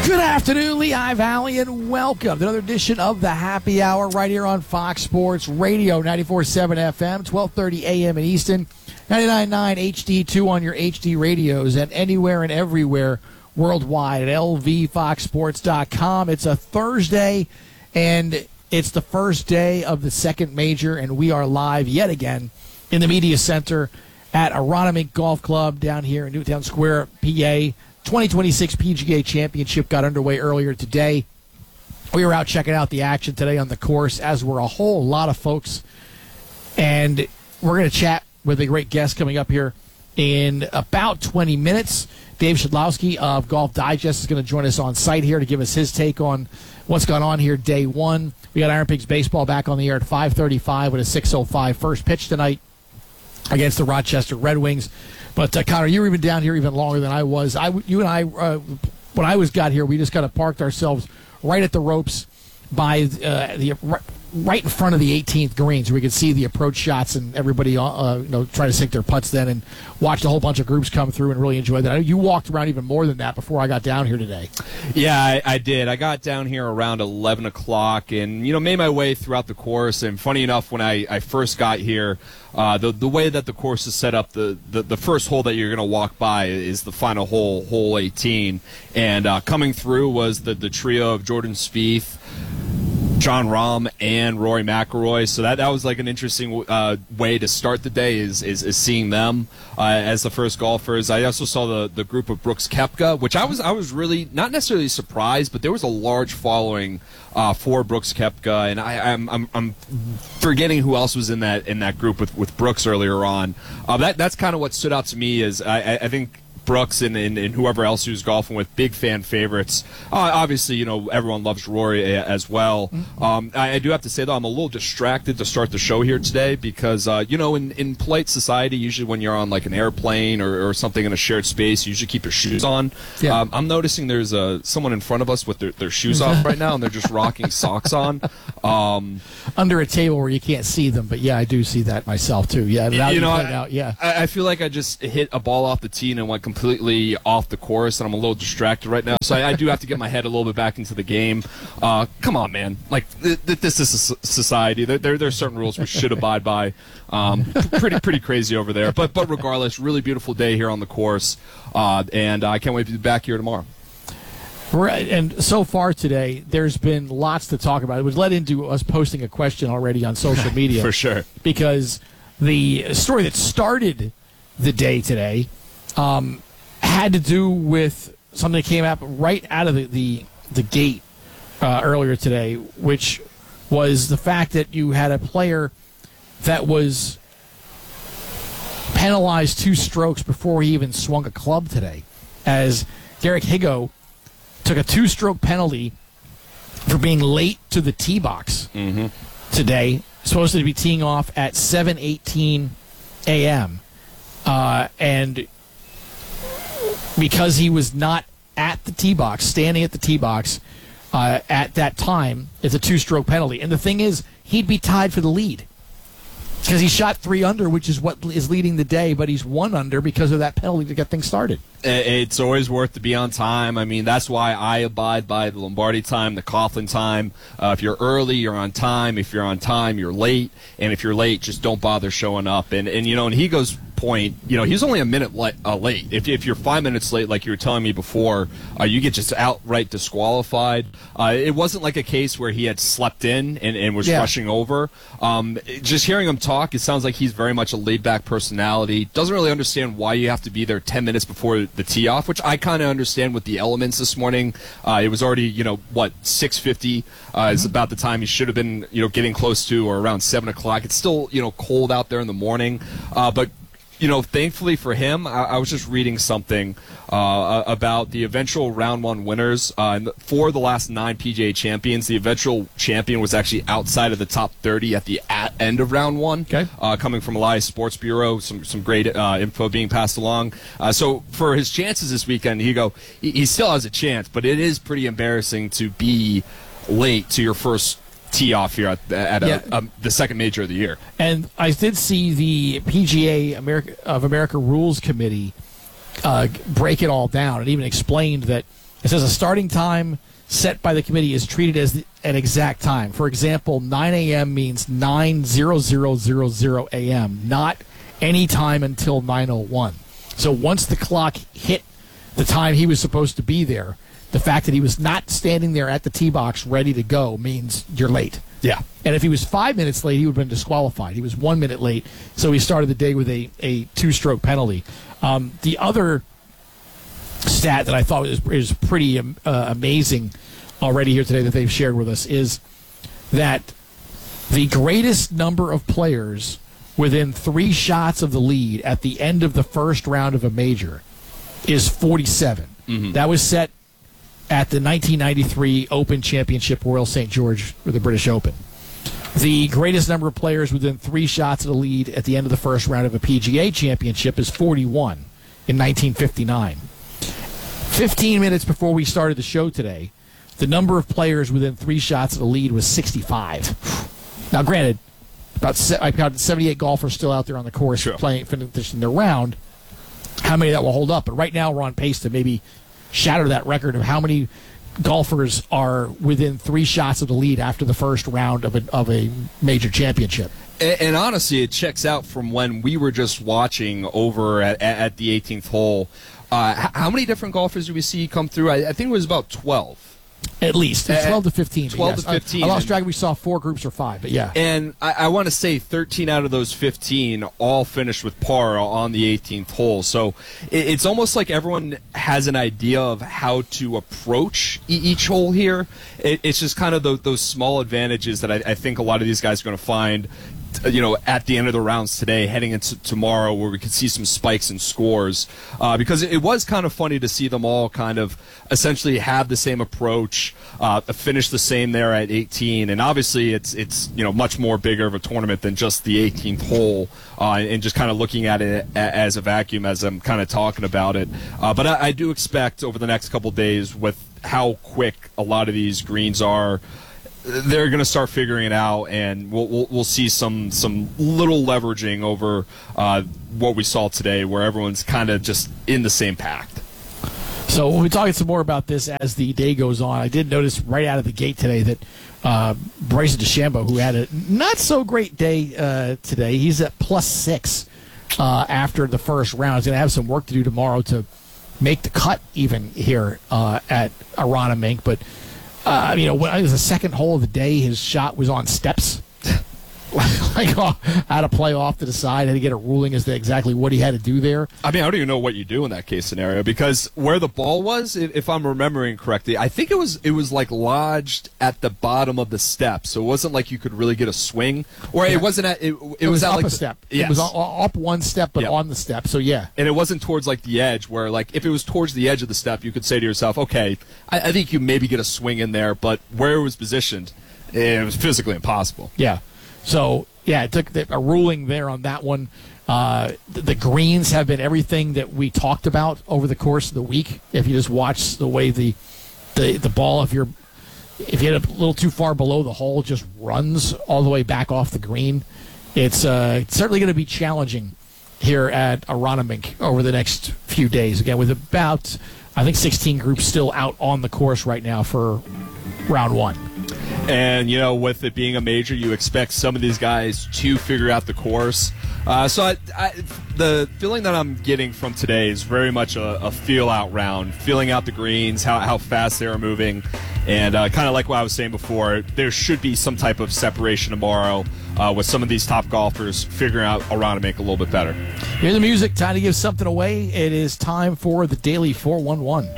Good afternoon, Lehigh Valley, and welcome to another edition of the Happy Hour right here on Fox Sports Radio, 94.7 FM, 12:30 a.m. in Easton, 99.9 HD2 on your HD radios, and anywhere and everywhere worldwide at lvfoxsports.com. It's a Thursday, and it's the first day of the second major, and we are live yet again in the Media Center at Aronimink Golf Club down here in Newtown Square, PA. 2026 PGA Championship got underway earlier today. We were out checking out the action today on the course, as were a whole lot of folks. And we're going to chat with a great guest coming up here in about 20 minutes. Dave Shedlowski of Golf Digest is going to join us on site here to give us his take on what's gone on here day one. We got Iron Pigs baseball back on the air at 5:35 with a 6:05 first pitch tonight against the Rochester Red Wings. But, Connor, you were even down here even longer than I was. You and I, when I got here, we just kind of parked ourselves right at the ropes by right in front of the 18th green, so we could see the approach shots and everybody trying to sink their putts then, and watched a whole bunch of groups come through and really enjoyed that. I know you walked around even more than that before I got down here today. Yeah, I did. I got down here around 11 o'clock and, made my way throughout the course. And funny enough, when I first got here, the way that the course is set up, the first hole that you're going to walk by is the final hole, hole 18. And coming through was the trio of Jordan Spieth, Jon Rahm, and Rory McIlroy. So that was like an interesting way to start the day is seeing them as the first golfers. I also saw the group of Brooks Koepka, which I was really not necessarily surprised, but there was a large following for Brooks Koepka, and I'm forgetting who else was in that group with Brooks earlier on. That's kind of what stood out to me is I think Brooks and whoever else who's golfing with, big fan favorites. Obviously, everyone loves Rory as well. I do have to say, though, I'm a little distracted to start the show here today because, in polite society, usually when you're on like an airplane or something in a shared space, you usually keep your shoes on. Yeah. I'm noticing there's someone in front of us with their shoes off right now, and they're just rocking socks on. Under a table where you can't see them, but yeah, I do see that myself, too. Yeah, I feel like I just hit a ball off the tee and went completely off the course, and I'm a little distracted right now. So I do have to get my head a little bit back into the game. Come on, man. Like, this is a society. There are certain rules we should abide by. Pretty crazy over there. But regardless, really beautiful day here on the course, and I can't wait to be back here tomorrow. Right, and so far today, there's been lots to talk about. It was led into us posting a question already on social media. For sure. Because the story that started the day today had to do with something that came up right out of the gate earlier today, which was the fact that you had a player that was penalized 2 strokes before he even swung a club today, as Garrick Higgo took a 2-stroke penalty for being late to the tee box today, supposed to be teeing off at 7:18 a.m. And because he was not at the tee box, standing at the tee box at that time, it's a 2-stroke penalty. And the thing is, he'd be tied for the lead because he shot 3 under, which is what is leading the day, but he's 1 under because of that penalty to get things started. It's always worth to be on time. I mean, that's why I abide by the Lombardi time, the Coughlin time. If you're early, you're on time. If you're on time, you're late. And if you're late, just don't bother showing up. And he goes point, he's only a minute late. If you're 5 minutes late, like you were telling me before, you get just outright disqualified. It wasn't like a case where he had slept in and was rushing over. Just hearing him talk, it sounds like he's very much a laid-back personality. Doesn't really understand why you have to be there 10 minutes before the tee off, which I kind of understand with the elements this morning. It was already, 6:50 is about the time he should have been, getting close to, or around 7 o'clock. It's still, cold out there in the morning. But thankfully for him, I was just reading something about the eventual round 1 winners. For the last 9 PGA champions, the eventual champion was actually outside of the top 30 at the end of round 1. Okay. Coming from Elias Sports Bureau, some great info being passed along. So for his chances this weekend, he still has a chance, but it is pretty embarrassing to be late to your first tee off here at the second major of the year. And I did see the PGA America Rules Committee break it all down and even explained that It says a starting time set by the committee is treated as an exact time. For example, 9 a.m. means 9:00:00 a.m., not any time until 9:01. So once the clock hit the time he was supposed to be there, the fact that he was not standing there at the tee box ready to go means you're late. Yeah. And if he was 5 minutes late, he would have been disqualified. He was 1 minute late, so he started the day with a two-stroke penalty. The other stat that I thought is pretty amazing already here today that they've shared with us is that the greatest number of players within 3 shots of the lead at the end of the first round of a major is 47. Mm-hmm. That was set at the 1993 Open Championship, Royal St. George, or the British Open. The greatest number of players within 3 shots of the lead at the end of the first round of a PGA Championship is 41 in 1959. 15 minutes before we started the show today, the number of players within 3 shots of the lead was 65. Now, granted, I counted 78 golfers still out there on the course finishing their round. How many that will hold up? But right now we're on pace to maybe shatter that record of how many golfers are within 3 shots of the lead after the first round of a major championship. And honestly, it checks out from when we were just watching over at the 18th hole. How many different golfers do we see come through? I think it was about 12. At least. 12 to 15. 12 to 15. I lost track. We saw 4 groups or 5, but yeah. And I want to say 13 out of those 15 all finished with par on the 18th hole. So it's almost like everyone has an idea of how to approach each hole here. It's just kind of those small advantages that I think a lot of these guys are going to find, at the end of the rounds today, heading into tomorrow, where we could see some spikes in scores. Because it was kind of funny to see them all kind of essentially have the same approach, finish the same there at 18. And obviously it's much more bigger of a tournament than just the 18th hole, and just kind of looking at it as a vacuum as I'm kind of talking about it. But I do expect over the next couple days, with how quick a lot of these greens are, they're going to start figuring it out, and we'll see some little leveraging over what we saw today, where everyone's kind of just in the same pact. So we'll be talking some more about this as the day goes on. I did notice right out of the gate today that Bryson DeChambeau, who had a not so great day today, he's at +6 after the first round. He's going to have some work to do tomorrow to make the cut even here at Aronimink, but when it was the second hole of the day, his shot was on steps. Had to play off to the side, had to get a ruling as to exactly what he had to do there. I mean, I don't even know what you do in that case scenario, because where the ball was, if I'm remembering correctly, I think it was like lodged at the bottom of the steps, so it wasn't like you could really get a swing, or it wasn't at it was at up like a step. Yes. It was up one step, but on the step. So yeah, and it wasn't towards like the edge, where like if it was towards the edge of the step, you could say to yourself, okay, I think you maybe get a swing in there, but where it was positioned, it was physically impossible. Yeah. So, yeah, it took a ruling there on that one. The greens have been everything that we talked about over the course of the week. If you just watch the way the ball, if you hit it a little too far below the hole, just runs all the way back off the green. It's certainly going to be challenging here at Aronimink over the next few days. Again, with about, I think, 16 groups still out on the course right now for round 1. And, with it being a major, you expect some of these guys to figure out the course. So the feeling that I'm getting from today is very much a feel-out round, feeling out the greens, how fast they're moving. And kind of like what I was saying before, there should be some type of separation tomorrow with some of these top golfers figuring out Aronimink a little bit better. Here's the music. Time to give something away. It is time for the Daily 411.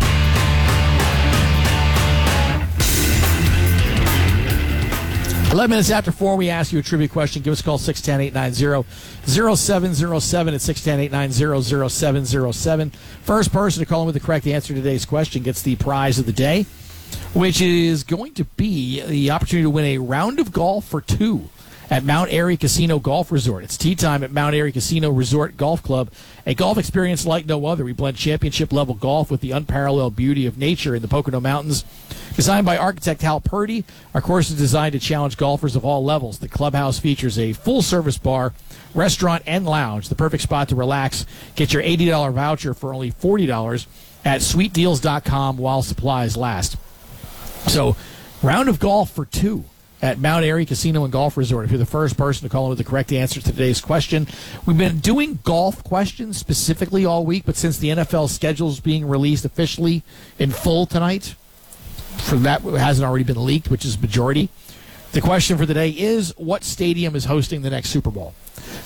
11 minutes after 4, we ask you a trivia question. Give us a call, 610-890-0707 at 610-890-0707. First person to call in with the correct answer to today's question gets the prize of the day, which is going to be the opportunity to win a round of golf for 2 at Mount Airy Casino Golf Resort. It's tee time at Mount Airy Casino Resort Golf Club, a golf experience like no other. We blend championship-level golf with the unparalleled beauty of nature in the Pocono Mountains. Designed by architect Hal Purdy, our course is designed to challenge golfers of all levels. The clubhouse features a full-service bar, restaurant, and lounge, the perfect spot to relax. Get your $80 voucher for only $40 at sweetdeals.com while supplies last. So, round of golf for 2 at Mount Airy Casino and Golf Resort. If you're the first person to call in with the correct answer to today's question, we've been doing golf questions specifically all week, but since the NFL schedule is being released officially in full tonight, for that it hasn't already been leaked, which is majority. The question for today is, what stadium is hosting the next Super Bowl?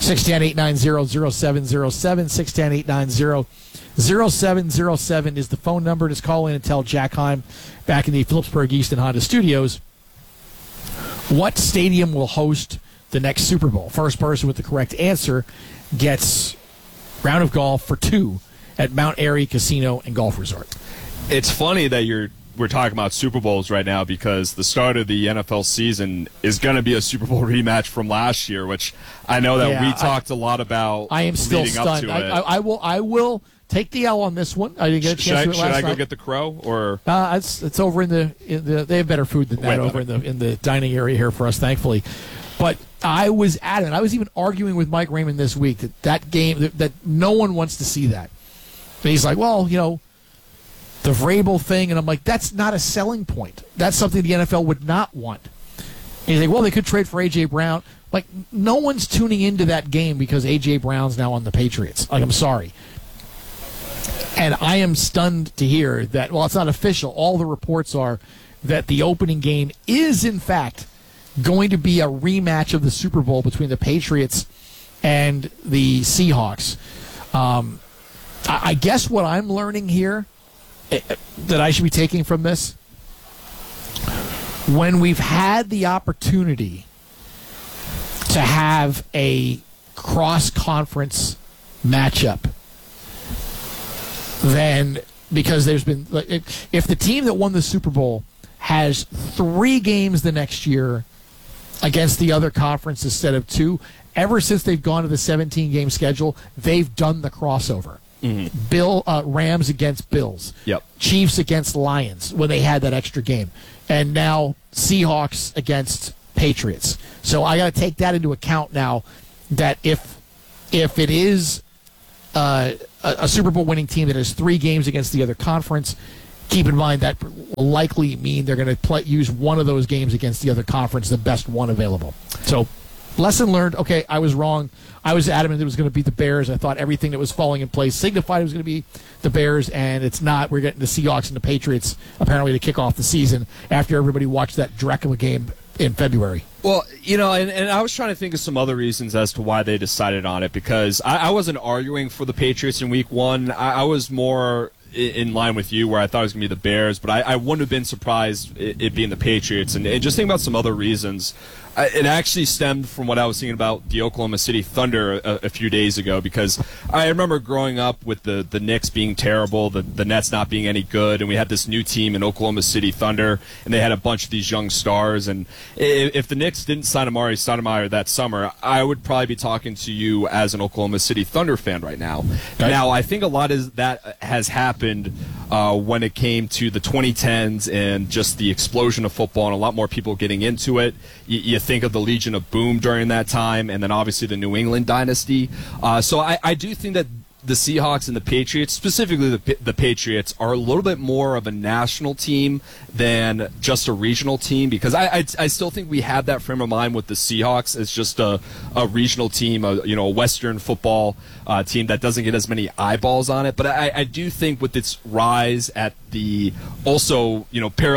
610-890-0707, 610-890-0707 is the phone number. Just call in and tell Jack Heim back in the Phillipsburg Easton Honda Studios what stadium will host the next Super Bowl. First person with the correct answer gets round of golf for 2 at Mount Airy Casino and Golf Resort. It's funny that we're talking about Super Bowls right now because the start of the NFL season is going to be a Super Bowl rematch from last year, which I know that we talked a lot about. I am still stunned. I will take the L on this one. I didn't get a chance to do it last night. Should I go get the crow or? It's over in the. They have better food than that over in the dining area here for us, thankfully. But I was adamant. I was even arguing with Mike Raymond this week that game that no one wants to see that. And he's like, well, the Vrabel thing, and I'm like, that's not a selling point. That's something the NFL would not want. And he's like, well, they could trade for A.J. Brown. Like, no one's tuning into that game because A.J. Brown's now on the Patriots. Like, I'm sorry. And I am stunned to hear that, well, it's not official. All the reports are that the opening game is, in fact, going to be a rematch of the Super Bowl between the Patriots and the Seahawks. I guess what I'm learning here that I should be taking from this, when we've had the opportunity to have a cross-conference matchup, then because there's been, if the team that won the Super Bowl has 3 games the next year against the other conference instead of 2, ever since they've gone to the 17-game schedule, they've done the crossover. Mm-hmm. Rams against Bills. Yep. Chiefs against Lions when they had that extra game. And now Seahawks against Patriots. So I got to take that into account now, that if it is a Super Bowl winning team that has 3 games against the other conference, keep in mind that will likely mean they're going to use one of those games against the other conference, the best one available. So lesson learned. Okay, I was wrong. I was adamant it was going to be the Bears. I thought everything that was falling in place signified it was going to be the Bears, and it's not. We're getting the Seahawks and the Patriots apparently to kick off the season after everybody watched that Dracula game in February. Well, and I was trying to think of some other reasons as to why they decided on it, because I wasn't arguing for the Patriots in Week 1. I was more in line with you where I thought it was going to be the Bears, but I wouldn't have been surprised it being the Patriots. And just think about some other reasons. It actually stemmed from what I was thinking about the Oklahoma City Thunder a few days ago, because I remember growing up with the Knicks being terrible, the Nets not being any good, and we had this new team in Oklahoma City Thunder, and they had a bunch of these young stars. And if the Knicks didn't sign Amari Stoudemire that summer, I would probably be talking to you as an Oklahoma City Thunder fan right now. Okay. Now, I think a lot of that has happened when it came to the 2010s and just the explosion of football and a lot more people getting into it. You think of the Legion of Boom during that time, and then obviously the New England dynasty. So I do think that the Seahawks and the Patriots, specifically the Patriots, are a little bit more of a national team than just a regional team, because I still think we have that frame of mind with the Seahawks as just a regional team, a Western football team that doesn't get as many eyeballs on it. But I do think with its rise at the also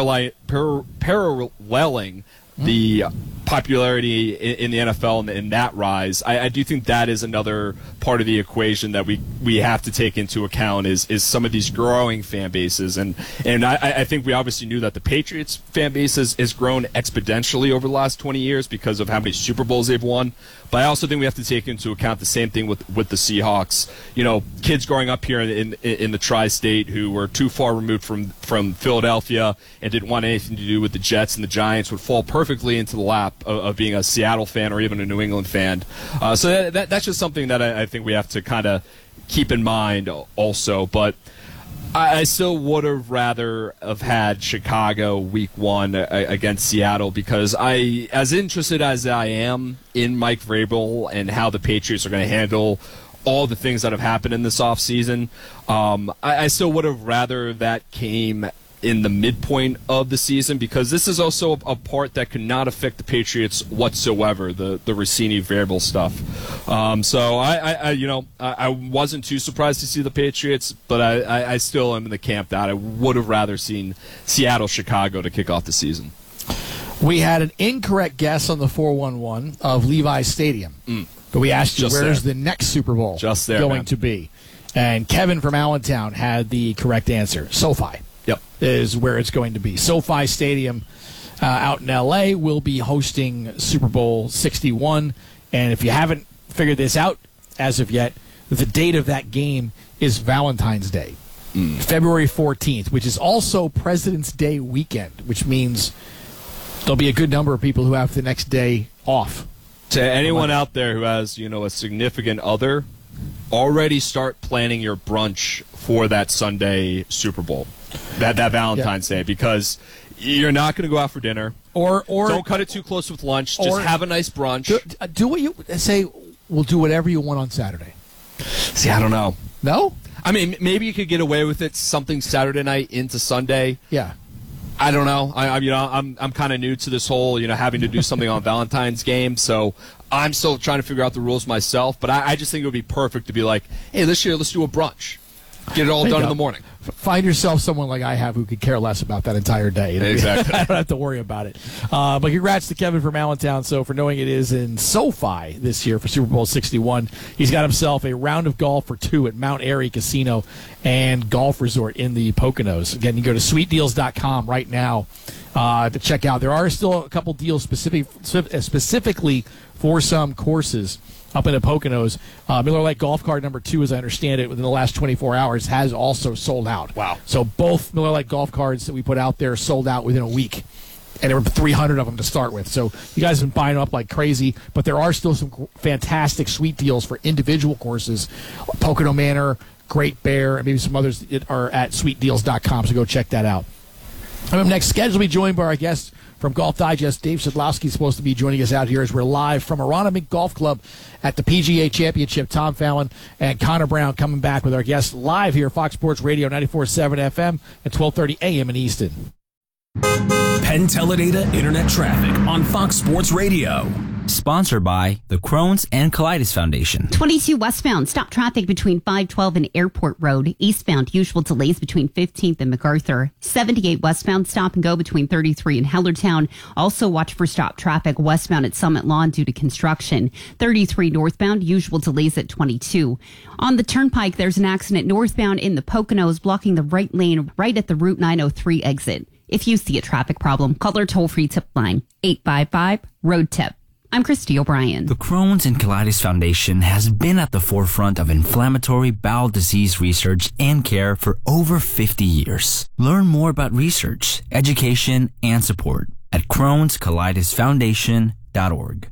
paralleling the popularity in the NFL and in that rise, I do think that is another part of the equation that we have to take into account is some of these growing fan bases. And I think we obviously knew that the Patriots fan base has grown exponentially over the last 20 years because of how many Super Bowls they've won. But I also think we have to take into account the same thing with the Seahawks. Kids growing up here in the tri-state who were too far removed from Philadelphia and didn't want anything to do with the Jets and the Giants would fall perfectly into the lap of being a Seattle fan or even a New England fan. So that's just something that I think we have to kind of keep in mind also. But I still would have rather have had Chicago Week 1 against Seattle, because as interested as I am in Mike Vrabel and how the Patriots are going to handle all the things that have happened in this offseason. I still would have rather that came in the midpoint of the season, because this is also a part that could not affect the Patriots whatsoever, the Rossini variable stuff. So I wasn't too surprised to see the Patriots, but I still am in the camp that I would have rather seen Seattle, Chicago to kick off the season. We had an incorrect guess on the 411 of Levi's Stadium. But we asked you, where's the next Super Bowl going to be? And Kevin from Allentown had the correct answer. SoFi. Yep. Is where it's going to be. SoFi Stadium out in L.A. will be hosting Super Bowl 61. And if you haven't figured this out as of yet, the date of that game is Valentine's Day, February 14th, which is also President's Day weekend, which means there'll be a good number of people who have the next day off. To anyone out there who has, a significant other, already start planning your brunch for that Sunday Super Bowl. That Valentine's Day, because you're not going to go out for dinner, or don't cut it too close with lunch. Just have a nice brunch. Do what you say. We'll do whatever you want on Saturday. See, I don't know. No, I mean, maybe you could get away with it. Something Saturday night into Sunday. Yeah, I don't know. I'm kind of new to this whole having to do something on Valentine's game, so I'm still trying to figure out the rules myself. But I just think it would be perfect to be like, hey, this year let's do a brunch. Get it all done in the morning. Find yourself someone like I have who could care less about that entire day. Exactly. I don't have to worry about it. But congrats to Kevin from Allentown. So for knowing it is in SoFi this year for Super Bowl 61, he's got himself a round of golf for two at Mount Airy Casino and Golf Resort in the Poconos. Again, you go to sweetdeals.com right now to check out. There are still a couple deals specifically for some courses up in the Poconos. Miller Lite Golf Cart number 2, as I understand it, within the last 24 hours, has also sold out. Wow. So both Miller Lite Golf Carts that we put out there sold out within a week. And there were 300 of them to start with. So you guys have been buying them up like crazy. But there are still some fantastic sweet deals for individual courses. Pocono Manor, Great Bear, and maybe some others that are at sweetdeals.com. So go check that out. Up next, scheduled to be joined by our guest from Golf Digest. Dave Sadlowski is supposed to be joining us out here as we're live from Aronimink Golf Club at the PGA Championship. Tom Fallon and Connor Brown coming back with our guests live here, Fox Sports Radio 94.7 FM at 12:30 a.m. in Easton. Penn Teledata Internet Traffic on Fox Sports Radio. Sponsored by the Crohn's and Colitis Foundation. 22 westbound, stop traffic between 512 and Airport Road. Eastbound, usual delays between 15th and MacArthur. 78 westbound, stop and go between 33 and Hellertown. Also watch for stop traffic westbound at Summit Lawn due to construction. 33 northbound, usual delays at 22. On the Turnpike, there's an accident northbound in the Poconos blocking the right lane right at the Route 903 exit. If you see a traffic problem, call our toll-free tip line, 855-ROAD-TIP. I'm Christy O'Brien. The Crohn's and Colitis Foundation has been at the forefront of inflammatory bowel disease research and care for over 50 years. Learn more about research, education, and support at Crohn'sColitisFoundation.org.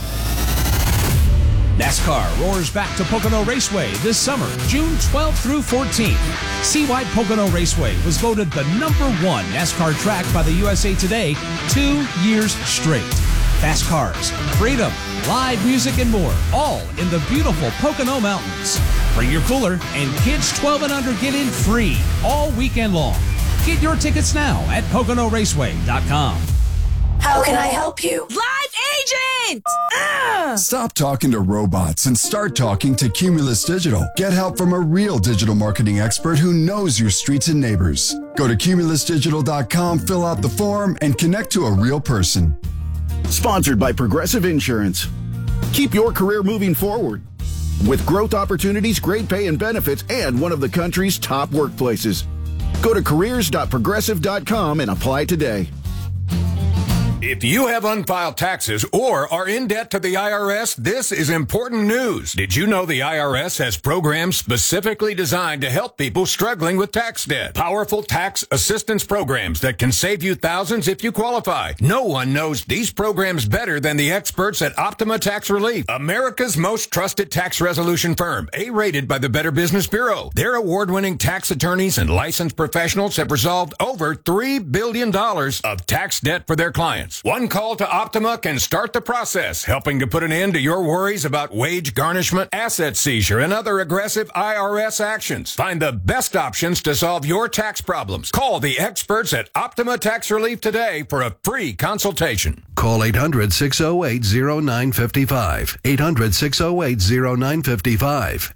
NASCAR roars back to Pocono Raceway this summer, June 12th through 14th. Seawide Pocono Raceway was voted the #1 NASCAR track by the USA Today 2 years straight. Fast cars, freedom, live music, and more, all in the beautiful Pocono Mountains. Bring your cooler, and kids 12 and under get in free all weekend long. Get your tickets now at PoconoRaceway.com. How can I help you? Live agent! Stop talking to robots and start talking to Cumulus Digital. Get help from a real digital marketing expert who knows your streets and neighbors. Go to cumulusdigital.com, fill out the form, and connect to a real person. Sponsored by Progressive Insurance. Keep your career moving forward with growth opportunities, great pay and benefits, and one of the country's top workplaces. Go to careers.progressive.com and apply today. If you have unfiled taxes or are in debt to the IRS, this is important news. Did you know the IRS has programs specifically designed to help people struggling with tax debt? Powerful tax assistance programs that can save you thousands if you qualify. No one knows these programs better than the experts at Optima Tax Relief, America's most trusted tax resolution firm, A-rated by the Better Business Bureau. Their award-winning tax attorneys and licensed professionals have resolved over $3 billion of tax debt for their clients. plans. One call to Optima can start the process, helping to put an end to your worries about wage garnishment, asset seizure, and other aggressive IRS actions. Find the best options to solve your tax problems. Call the experts at Optima Tax Relief today for a free consultation. Call 800-608-0955. 800-608-0955.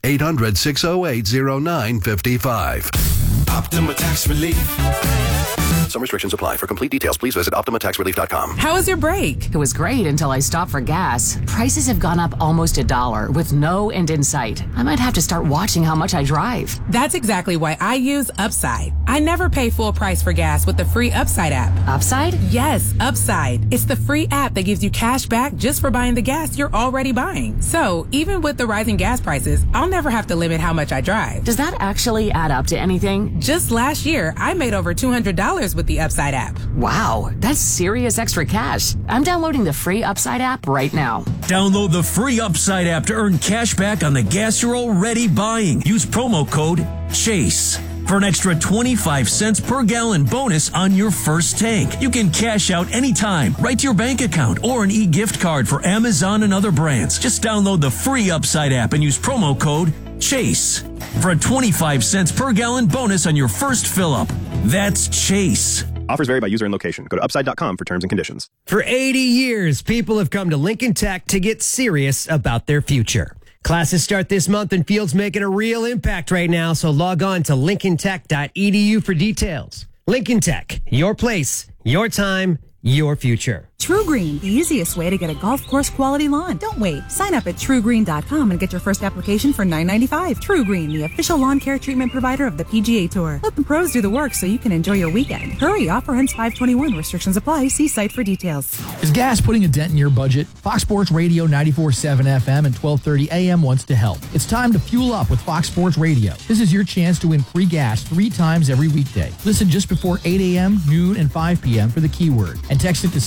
800-608-0955. Optima Tax Relief. Some restrictions apply. For complete details, please visit OptimaTaxRelief.com. How was your break? It was great until I stopped for gas. Prices have gone up almost $1 with no end in sight. I might have to start watching how much I drive. That's exactly why I use Upside. I never pay full price for gas with the free Upside app. Upside? Yes, Upside. It's the free app that gives you cash back just for buying the gas you're already buying. So even with the rising gas prices, I'll never have to limit how much I drive. Does that actually add up to anything? Just last year, I made over $200 with the Upside app. Wow, that's serious extra cash. I'm downloading the free Upside app right now. Download the free Upside app to earn cash back on the gas you're already buying. Use promo code CHASE for an extra 25 cents per gallon bonus on your first tank. You can cash out anytime, right to your bank account, or an e-gift card for Amazon and other brands. Just download the free Upside app and use promo code CHASE for a 25 cents per gallon bonus on your first fill-up. That's CHASE. Offers vary by user and location. Go to upside.com for terms and conditions. For 80 years, people have come to Lincoln Tech to get serious about their future. Classes start this month and Field's making a real impact right now, so log on to lincolntech.edu for details. Lincoln Tech, your place, your time, your future. TruGreen, the easiest way to get a golf course quality lawn. Don't wait. Sign up at TruGreen.com and get your first application for $9.95. TruGreen, the official lawn care treatment provider of the PGA Tour. Let the pros do the work so you can enjoy your weekend. Hurry, offer ends 5/21. Restrictions apply. See site for details. Is gas putting a dent in your budget? Fox Sports Radio 94.7 FM and 1230 AM wants to help. It's time to fuel up with Fox Sports Radio. This is your chance to win free gas 3 times every weekday. Listen just before 8 a.m., noon, and 5 p.m. for the keyword. And text it to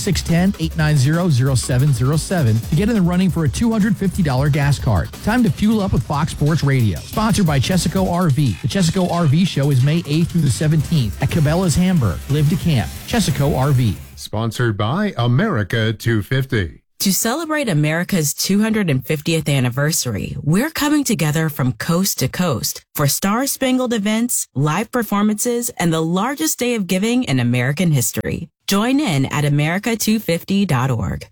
610-890-0707 to get in the running for a $250 gas card. Time to fuel up with Fox Sports Radio. Sponsored by Chesaco RV. The Chesaco RV Show is May 8th through the 17th at Cabela's Hamburg. Live to Camp. Chesaco RV. Sponsored by America 250. To celebrate America's 250th anniversary, we're coming together from coast to coast for Star-Spangled events, live performances, and the largest day of giving in American history. Join in at America250.org.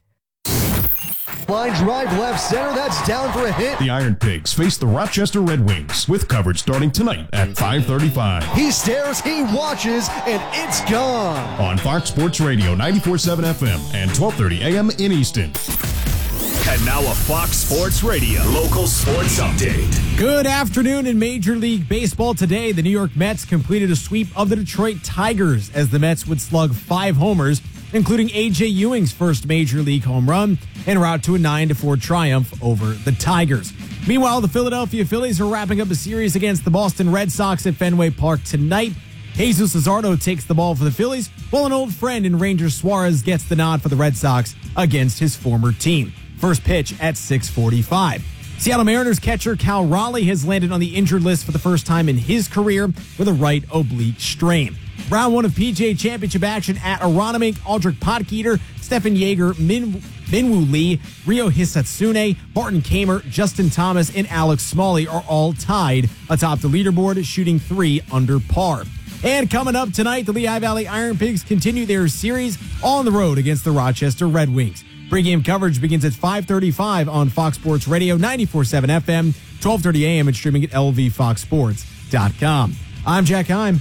Line drive left center, that's down for a hit. The Iron Pigs face the Rochester Red Wings with coverage starting tonight at 5:35. He stares, he watches, and it's gone. On Fox Sports Radio 94.7 FM and 1230 AM in Easton. And now a Fox Sports Radio local sports update. Good afternoon. In Major League Baseball today, the New York Mets completed a sweep of the Detroit Tigers as the Mets would slug 5 homers, including A.J. Ewing's first Major League home run, en route to a 9-4 triumph over the Tigers. Meanwhile, the Philadelphia Phillies are wrapping up a series against the Boston Red Sox at Fenway Park tonight. Jesus Luzardo takes the ball for the Phillies, while an old friend in Ranger Suarez gets the nod for the Red Sox against his former team. First pitch at 6:45. Seattle Mariners catcher Cal Raleigh has landed on the injured list for the first time in his career with a right oblique strain. Round 1 of PGA Championship action at Aronimink. Aldrich Potkeeter, Stephan Jaeger, Minwoo Lee, Ryo Hisatsune, Martin Kamer, Justin Thomas, and Alex Smalley are all tied atop the leaderboard, shooting 3 under par. And coming up tonight, the Lehigh Valley Iron Pigs continue their series on the road against the Rochester Red Wings. Pre-game coverage begins at 5:35 on Fox Sports Radio 94.7 FM, 1230 AM, and streaming at lvfoxsports.com. I'm Jack Heim.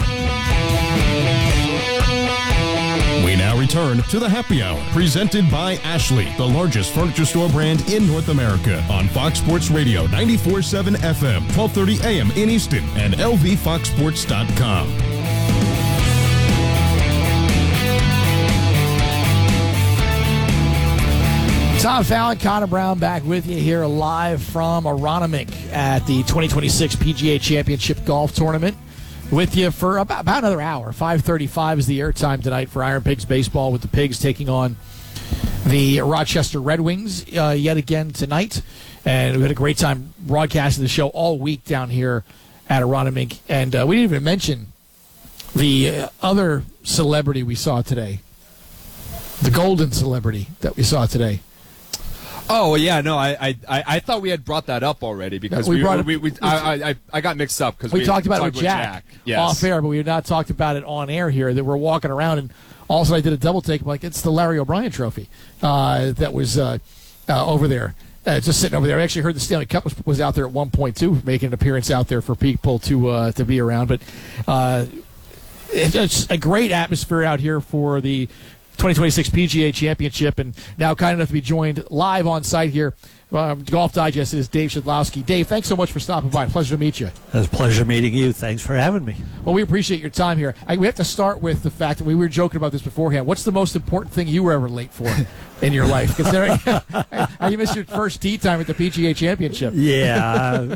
We now return to the Happy Hour, presented by Ashley, the largest furniture store brand in North America, on Fox Sports Radio 94.7 FM, 1230 AM in Easton, and lvfoxsports.com. Tom Fallon, Connor Brown back with you here live from Aronimink at the 2026 PGA Championship Golf Tournament. With you for about another hour. 5:35 is the airtime tonight for Iron Pigs baseball, with the Pigs taking on the Rochester Red Wings yet again tonight. And we had a great time broadcasting the show all week down here at Aronimink. And we didn't even mention the other celebrity we saw today. The golden celebrity that we saw today. Oh yeah, no, I thought we had brought that up already because I got mixed up because we talked about it with Jack yes. off air, but we had not talked about it on air here. That we're walking around, and also I did a double take. I'm like, it's the Larry O'Brien Trophy that was over there, just sitting over there. I actually heard the Stanley Cup was out there at one point too, making an appearance out there for people to be around. But it's a great atmosphere out here for the 2026 PGA Championship, and now kind enough to be joined live on site here. Golf Digest is Dave Shedlowski. Dave, thanks so much for stopping by. Pleasure to meet you. It's a pleasure meeting you. Thanks for having me. Well, we appreciate your time here. We have to start with the fact that we were joking about this beforehand. What's the most important thing you were ever late for in your life? Considering you missed your first tee time at the PGA Championship. Yeah,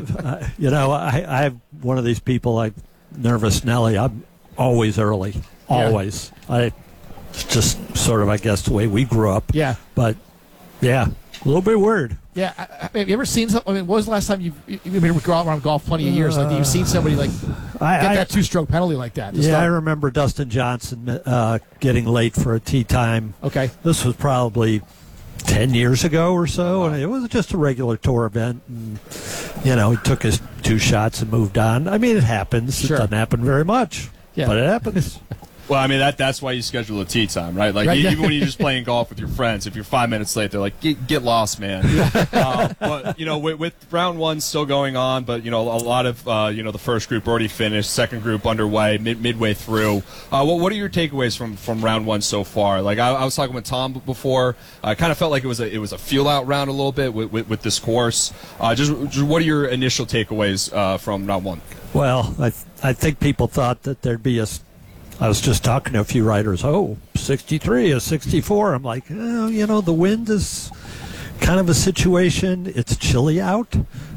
I'm one of these people, like Nervous Nelly. I'm always early. Always. Yeah. It's just sort of, I guess, the way we grew up. Yeah. But, yeah, a little bit weird. Yeah. Have you ever seen something? I mean, what was the last time you've been around golf plenty of years? Like, you've seen somebody, like, get that two-stroke penalty like that? Yeah, I remember Dustin Johnson getting late for a tee time. Okay. This was probably 10 years ago or so, and it was just a regular tour event. And, he took his 2 shots and moved on. I mean, it happens. Sure. It doesn't happen very much, but it happens. Well, I mean, that's why you schedule a tee time, right? Like, even when you're just playing golf with your friends, if you're 5 minutes late, they're like, get lost, man. But, with round one still going on, but, a lot of, the first group already finished, second group underway, midway through. What are your takeaways from round one so far? Like, I was talking with Tom before. I kind of felt like it was a feel-out round a little bit with this course. Just what are your initial takeaways from round one? Well, I think people thought that there'd be I was just talking to a few writers. 63, a 64. I'm like, the wind is kind of a situation. It's chilly out,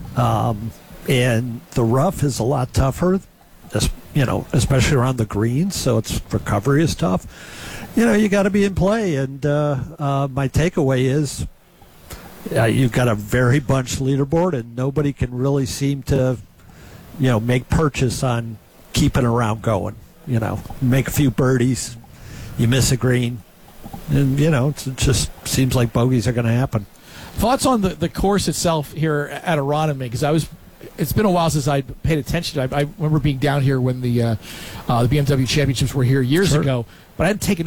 and the rough is a lot tougher. Especially around the greens, so its recovery is tough. You got to be in play, and my takeaway is you've got a very bunched leaderboard, and nobody can really seem to, make purchase on keeping a round going. Make a few birdies, you miss a green, and, it just seems like bogeys are going to happen. Thoughts on the course itself here at Aronimink? Because it's been a while since I paid attention. I remember being down here when the BMW Championships were here years ago, but I hadn't taken